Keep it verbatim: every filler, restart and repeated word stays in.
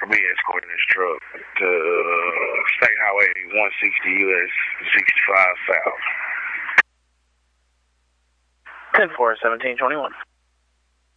I'll be escorting this truck to uh, State Highway one sixty U S sixty-five South. ten four, seventeen twenty-one.